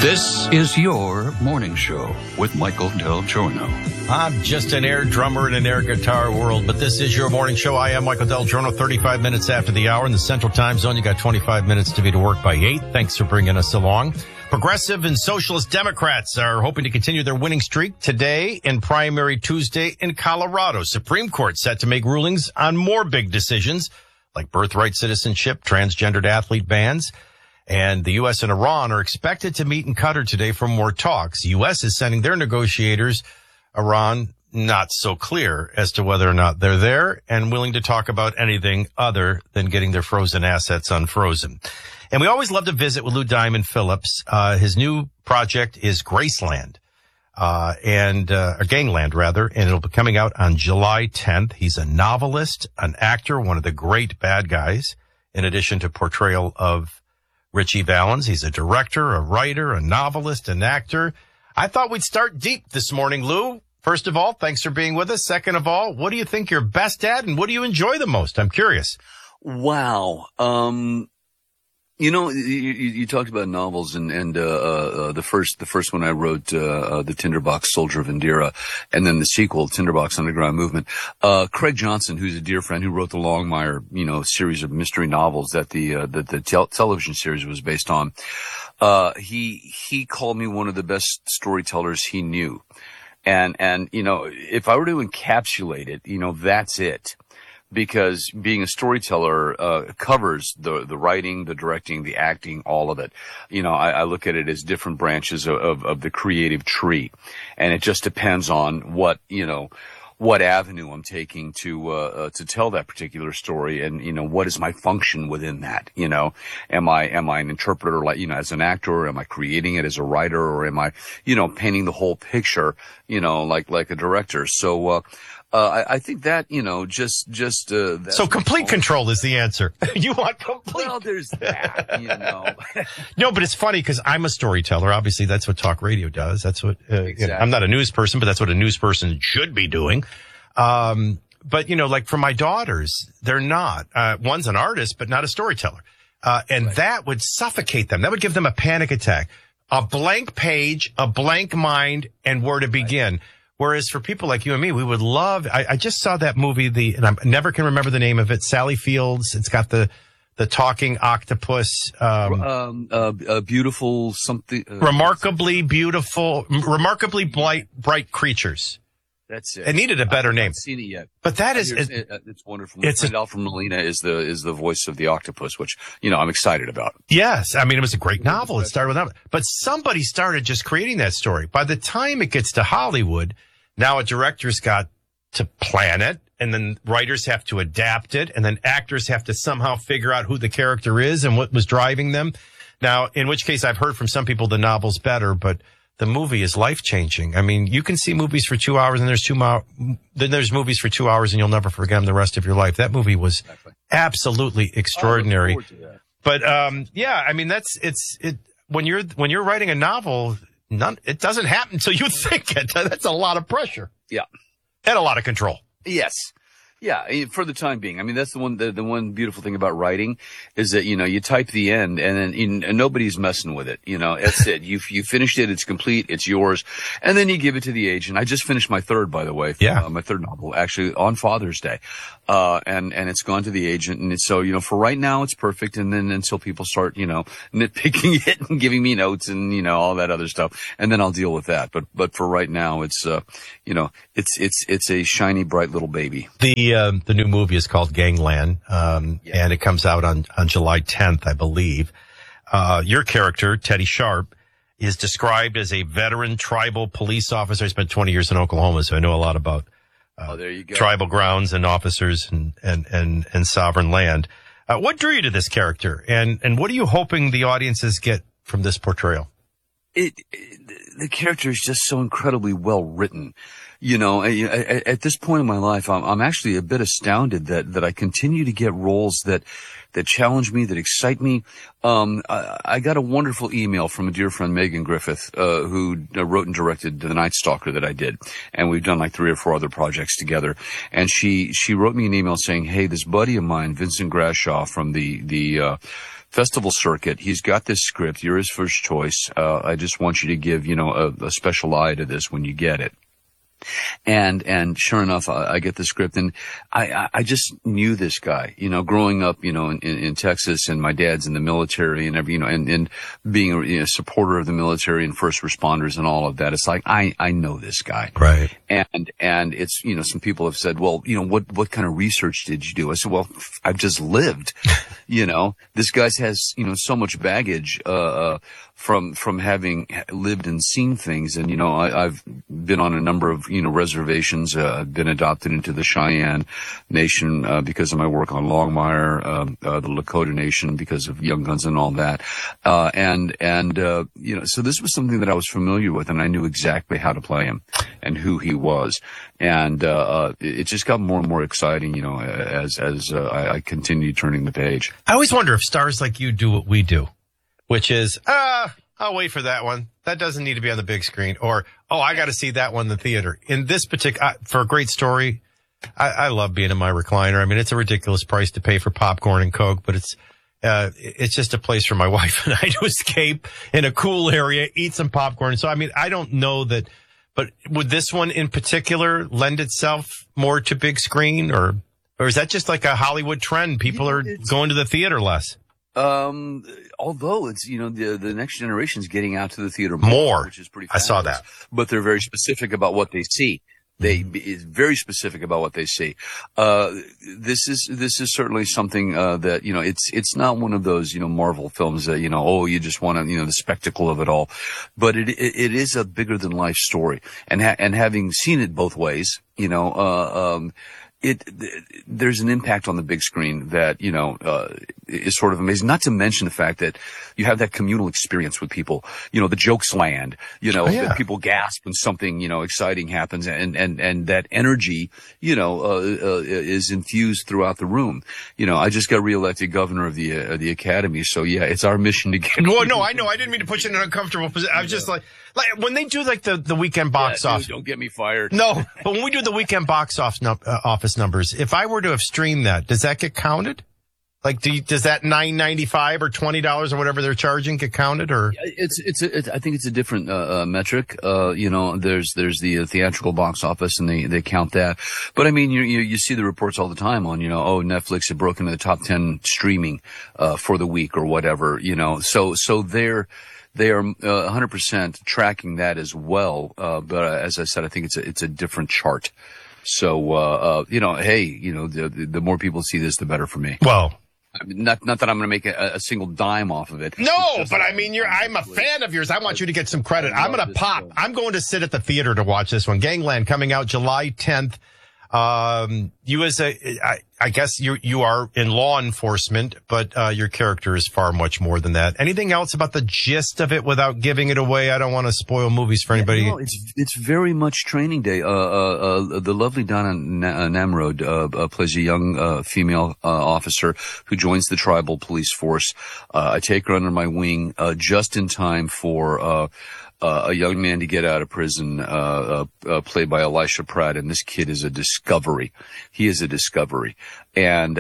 This is your morning show with Michael Del Giorno. I'm just an air drummer in an air guitar world, but this is your morning show. I am Michael Del Giorno, 35 minutes after the hour in the Central Time Zone. You got 25 minutes to be to work by 8. Thanks for bringing us along. Progressive and Socialist Democrats are hoping to continue their winning streak today in Primary Tuesday in Colorado. Supreme Court set to make rulings on more big decisions like birthright citizenship, transgendered athlete bans. And the U.S. and Iran are expected to meet in Qatar today for more talks. The U.S. is sending their negotiators. Iran, not so clear as to whether or not they're there and willing to talk about anything other than getting their frozen assets unfrozen. And we always love to visit with Lou Diamond Phillips. His new project is Graceland, or Gangland rather, and it'll be coming out on July 10th. He's a novelist, an actor, one of the great bad guys, in addition to portrayal of Richie Valens. He's a director, a writer, a novelist, an actor. I thought we'd start deep this morning, Lou. First of all, thanks for being with us. Second of all, what do you think you're best at and what do you enjoy the most? I'm curious. Wow. You talked about novels and the first one I wrote, the Tinderbox Soldier of Indira, and then the sequel, Tinderbox Underground Movement. Craig Johnson, who's a dear friend who wrote the Longmire, series of mystery novels that the television series was based on. He called me one of the best storytellers he knew. And, if I were to encapsulate it, that's it. Because being a storyteller covers the writing, the directing, the acting, all of it. I look at it as different branches of the creative tree, and it just depends on what avenue I'm taking to tell that particular story, and what is my function within that. Am I an interpreter, like as an actor, or am I creating it as a writer, or am I painting the whole picture, like a director? So I think that, so complete control is the answer. You want complete. Well, there's that, No, but it's funny because I'm a storyteller. Obviously, that's what talk radio does. That's what, exactly. I'm not a news person, but that's what a news person should be doing. But, like for my daughters, they're not. One's an artist, but not a storyteller. And right. That would suffocate them. That would give them a panic attack. A blank page, a blank mind, and where to begin. Right. Whereas for people like you and me, we would love, I just saw that movie, and I never can remember the name of it, Sally Fields. It's got the talking octopus. Beautiful something. Remarkably beautiful, remarkably bright creatures. That's it. It needed a better name. I haven't seen it yet. But that is, it's wonderful. Alfred Molina is the voice of the octopus, which, I'm excited about. Yes. I mean, it was a great novel. It started with that. But somebody started just creating that story. By the time it gets to Hollywood, now a director's got to plan it, and then writers have to adapt it, and then actors have to somehow figure out who the character is and what was driving them. Now, in which case I've heard from some people the novel's better, but the movie is life-changing. I mean, you can see movies for 2 hours, and then there's movies for 2 hours, and you'll never forget them the rest of your life. That movie was absolutely extraordinary. I look forward to that. But when you're writing a novel, it doesn't happen until you think it. That's a lot of pressure. Yeah, and a lot of control. Yes. Yeah, for the time being. I mean, that's the one beautiful thing about writing is that, you type the end and then nobody's messing with it. That's it. You finished it. It's complete. It's yours. And then you give it to the agent. I just finished my third, by the way. Yeah. My third novel, actually on Father's Day. And it's gone to the agent. And so, for right now, it's perfect. And then until people start, nitpicking it and giving me notes and, all that other stuff. And then I'll deal with that. But for right now, it's, it's a shiny, bright little baby. The new movie is called Gangland, and it comes out on July 10th, I believe. Your character, Teddy Sharp, is described as a veteran tribal police officer. I spent 20 years in Oklahoma, so I know a lot about there you go. Tribal grounds and officers and sovereign land. What drew you to this character, and what are you hoping the audiences get from this portrayal? The character is just so incredibly well written. At this point in my life, I'm actually a bit astounded that I continue to get roles that challenge me, that excite me. I got a wonderful email from a dear friend, Megan Griffith, who wrote and directed The Night Stalker that I did. And we've done like 3 or 4 other projects together. And she wrote me an email saying, hey, this buddy of mine, Vincent Grashaw from the festival circuit. He's got this script. You're his first choice. I just want you to give, a special eye to this when you get it. And sure enough, I get the script, and I just knew this guy, growing up, in Texas, and my dad's in the military and and being a supporter of the military and first responders and all of that. It's like, I know this guy. Right. And it's, some people have said, well, what kind of research did you do? I said, well, I've just lived, this guy has, so much baggage, from having lived and seen things. And, I've been on a number of, reservations. I've been adopted into the Cheyenne Nation, because of my work on Longmire, the Lakota Nation because of Young Guns and all that. So this was something that I was familiar with, and I knew exactly how to play him and who he was. And, it just got more and more exciting, as I continued turning the page. I always wonder if stars like you do what we do, which is, I'll wait for that one. That doesn't need to be on the big screen. Or, I got to see that one in the theater. In this particular, for a great story, I love being in my recliner. I mean, it's a ridiculous price to pay for popcorn and Coke, but it's just a place for my wife and I to escape in a cool area, eat some popcorn. So, I mean, I don't know that, but would this one in particular lend itself more to big screen, or is that just like a Hollywood trend? People are going to the theater less. Although it's, the next generation's getting out to the theater more, which is pretty fabulous. I saw that. But they're very specific about what they see. Is very specific about what they see. This is certainly something, that, it's not one of those, Marvel films that, you just want to, the spectacle of it all. But it is a bigger than life story. And having seen it both ways, there's an impact on the big screen that, is sort of amazing. Not to mention the fact that you have that communal experience with people, the jokes land, that people gasp when something, exciting happens, and that energy, is infused throughout the room. I just got reelected governor of the academy. So yeah, it's our mission to get. Well, no, I know. I didn't mean to put you in an uncomfortable position. I was just like when they do like the weekend box office. Don't get me fired. No, but when we do the weekend box office numbers, if I were to have streamed that, does that get counted? Like, does that $9.95 or $20 or whatever they're charging get counted? Or I think it's a different metric. There's the theatrical box office, and they count that. But I mean, you see the reports all the time on Netflix had broken into the top 10 streaming for the week or whatever. So they are 100% tracking that as well. But as I said, I think it's a different chart. So the more people see this, the better for me. Well. I mean, not that I'm going to make a single dime off of it. No, but I mean, I'm a fan of yours. I want you to get some credit. I'm going to pop. I'm going to sit at the theater to watch this one. Gangland coming out July 10th. You I guess you are in law enforcement, but your character is far much more than that. Anything else about the gist of it without giving it away? I don't want to spoil movies for anybody. No, it's very much training day. The lovely Donna Namrod plays a young female officer who joins the tribal police force. I take her under my wing just in time for a young man to get out of prison, played by Elisha Pratt, and this kid is a discovery. He is a discovery. And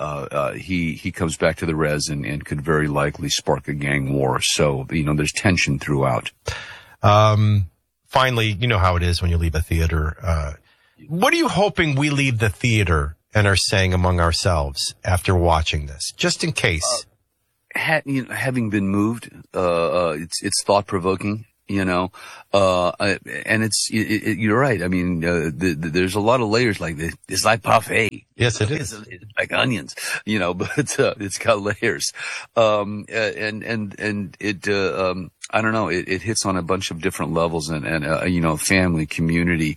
he comes back to the res and could very likely spark a gang war. So, there's tension throughout. Finally, you know how it is when you leave a theater. What are you hoping we leave the theater and are saying among ourselves after watching this, just in case? Having been moved, it's thought-provoking. And you're right. I mean, there's a lot of layers like this. It's like parfait. Yes, it is. It's like onions, but it's got layers. I don't know. It hits on a bunch of different levels and family, community,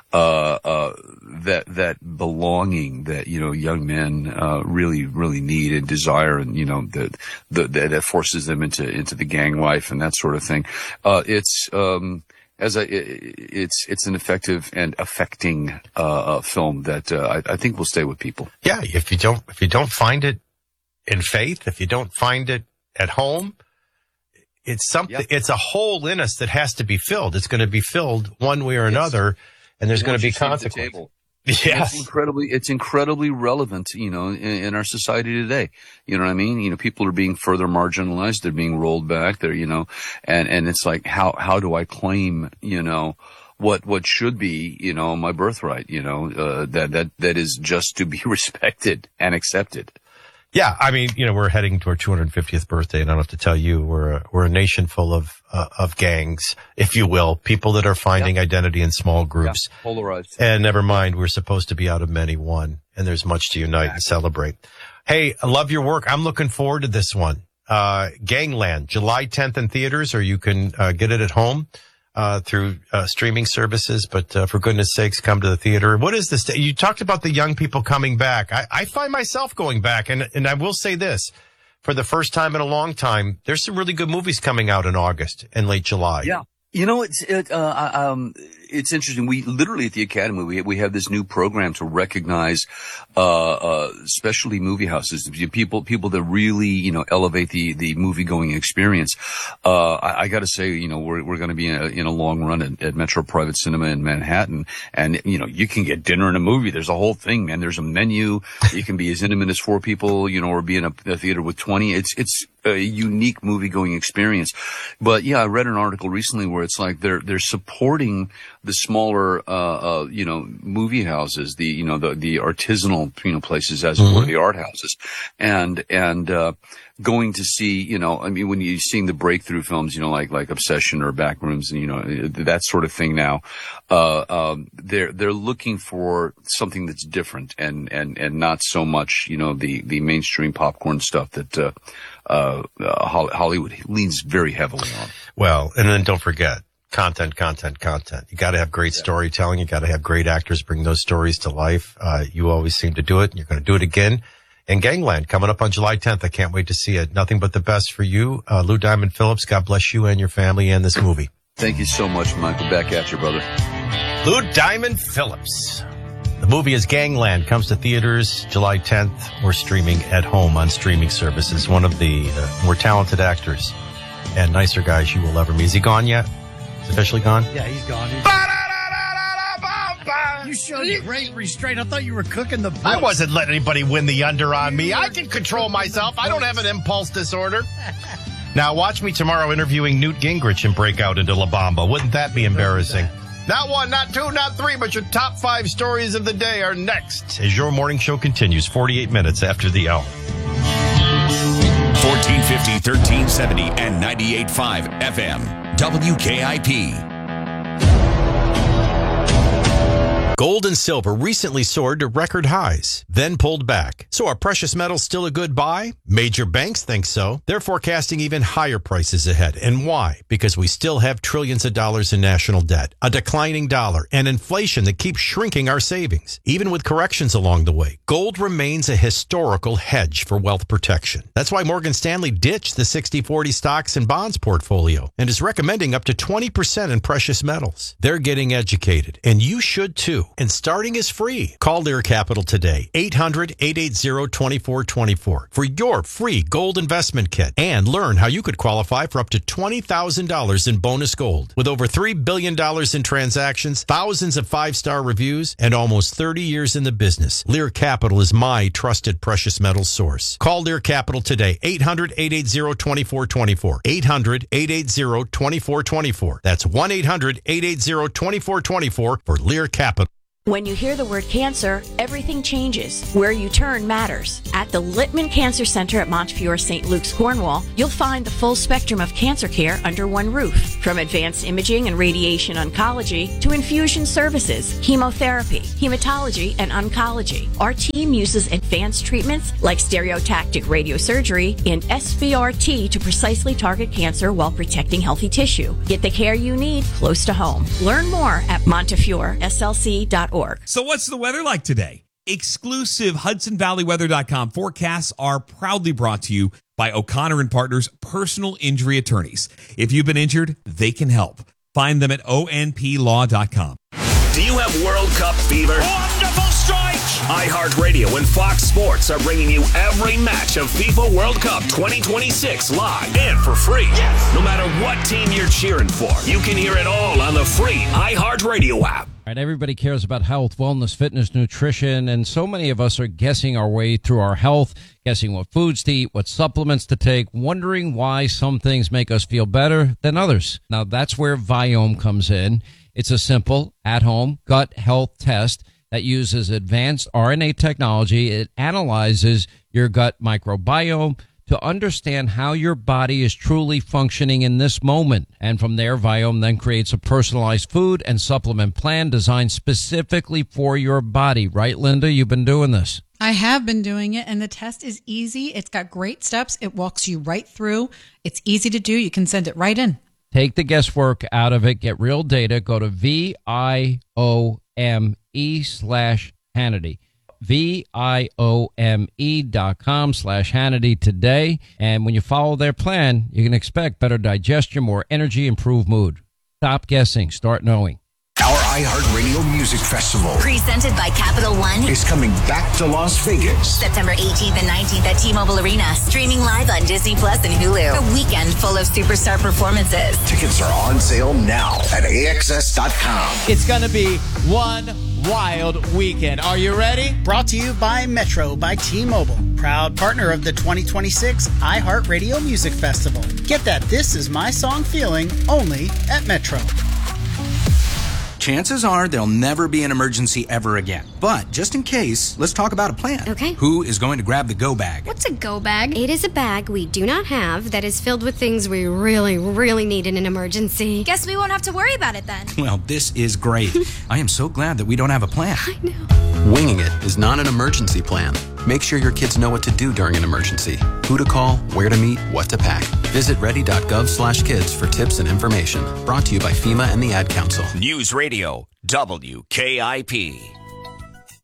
that belonging that, young men, really, really need and desire, and, that forces them into the gang life and that sort of thing. It's an effective and affecting, film that, I think will stay with people. Yeah. If you don't find it in faith, if you don't find it at home, it's something, It's a hole in us that has to be filled. It's going to be filled one way or another, and there's going to be consequences. Yes. It's incredibly relevant, in our society today. You know what I mean? People are being further marginalized. They're being rolled back. They're, and it's like, how do I claim, what should be, my birthright, that is just to be respected and accepted. Yeah, I mean, we're heading to our 250th birthday, and I don't have to tell you, we're a nation full of gangs, if you will, people that are finding identity in small groups. Yeah, polarized. And never mind, we're supposed to be out of many one, and there's much to unite and celebrate. Hey, I love your work. I'm looking forward to this one. Gangland, July 10th in theaters, or you can get it at home through streaming services, but for goodness sakes, come to the theater. What is this? You talked about the young people coming back. I find myself going back, and I will say this. For the first time in a long time, there's some really good movies coming out in August and late July. Yeah. It's interesting. We literally at the Academy, we have this new program to recognize, specialty movie houses, people that really, elevate the movie going experience. I gotta say, we're going to be in a long run at Metro Private Cinema in Manhattan. And, you can get dinner and a movie. There's a whole thing, man. There's a menu. You can be as intimate as 4 people, or be in a theater with 20. It's a unique movie going experience. But yeah, I read an article recently where it's like they're supporting the smaller, movie houses, the artisanal, places as it were, the art houses. And going to see, when you're seeing the breakthrough films, like Obsession or Backrooms and, that sort of thing now, they're looking for something that's different and not so much, the mainstream popcorn stuff that, Hollywood leans very heavily on. Well, and then don't forget, content. You got to have great storytelling. You got to have great actors bring those stories to life. You always seem to do it, and you're going to do it again. And Gangland coming up on July 10th. I can't wait to see it. Nothing but the best for you. Lou Diamond Phillips, God bless you and your family and this movie. Thank you so much, Michael. Back at you, brother. Lou Diamond Phillips. The movie is Gangland, comes to theaters July 10th or streaming at home on streaming services. One of the more talented actors and nicer guys you will ever meet. Is he gone yet? Is he officially gone? Yeah, he's gone. You showed great restraint. I thought you were cooking the books. I wasn't letting anybody win the under on me. I can control myself. I don't have an impulse disorder. Now watch me tomorrow interviewing Newt Gingrich and break out into La Bamba. Wouldn't that be embarrassing? Not 1, not 2, not 3, but your top 5 stories of the day are next as your morning show continues 48 minutes after the hour. 1450, 1370, and 98.5 FM. WKIP. Gold and silver recently soared to record highs, then pulled back. So are precious metals still a good buy? Major banks think so. They're forecasting even higher prices ahead. And why? Because we still have trillions of dollars in national debt, a declining dollar, and inflation that keeps shrinking our savings. Even with corrections along the way, gold remains a historical hedge for wealth protection. That's why Morgan Stanley ditched the 60-40 stocks and bonds portfolio and is recommending up to 20% in precious metals. They're getting educated, and you should too. And starting is free. Call Lear Capital today, 800-880-2424 for your free gold investment kit and learn how you could qualify for up to $20,000 in bonus gold. With over $3 billion in transactions, thousands of 5-star reviews, and almost 30 years in the business, Lear Capital is my trusted precious metals source. Call Lear Capital today, 800-880-2424, 800-880-2424. That's 1-800-880-2424 for Lear Capital. When you hear the word cancer, everything changes. Where you turn matters. At the Littman Cancer Center at Montefiore St. Luke's, Cornwall, you'll find the full spectrum of cancer care under one roof. From advanced imaging and radiation oncology to infusion services, chemotherapy, hematology, and oncology. Our team uses advanced treatments like stereotactic radiosurgery and SBRT to precisely target cancer while protecting healthy tissue. Get the care you need close to home. Learn more at MontefioreSLC.org. So what's the weather like today? Exclusive HudsonValleyWeather.com forecasts are proudly brought to you by O'Connor & Partners Personal Injury Attorneys. If you've been injured, they can help. Find them at onplaw.com. Do you have World Cup fever? Wonderful strike! iHeartRadio and Fox Sports are bringing you every match of FIFA World Cup 2026 live and for free. Yes! No matter what team you're cheering for, you can hear it all on the free iHeartRadio app. Right, everybody cares about health, wellness, fitness, nutrition, and so many of us are guessing our way through our health, guessing what foods to eat, what supplements to take, wondering why some things make us feel better than others. Now, that's where Viome comes in. It's a simple, at-home gut health test that uses advanced RNA technology. It analyzes your gut microbiome to understand how your body is truly functioning in this moment. And from there, Viome then creates a personalized food and supplement plan designed specifically for your body. Right, Linda? You've been doing this. I have been doing it, and the test is easy. It's got great steps. It walks you right through. It's easy to do. You can send it right in. Take the guesswork out of it. Get real data. Go to VIOME/Hannity. VIOME.com/Hannity today. And when you follow their plan, you can expect better digestion, more energy, improved mood. Stop guessing. Start knowing. Our iHeartRadio Music Festival, presented by Capital One, is coming back to Las Vegas. September 18th and 19th at T-Mobile Arena. Streaming live on Disney Plus and Hulu. A weekend full of superstar performances. Tickets are on sale now at AXS.com. It's going to be one wild weekend. Are you ready? Brought to you by Metro by T-Mobile. Proud partner of the 2026 iHeartRadio Music Festival. Get that This Is My Song feeling only at Metro. Chances are there'll never be an emergency ever again. But just in case, let's talk about a plan. Okay. Who is going to grab the go bag? What's a go bag? It is a bag we do not have that is filled with things we really, really need in an emergency. Guess we won't have to worry about it then. Well, this is great. I am so glad that we don't have a plan. I know. Winging it is not an emergency plan. Make sure your kids know what to do during an emergency. Who to call, where to meet, what to pack. Visit ready.gov/kids for tips and information. Brought to you by FEMA and the Ad Council. News Radio WKIP.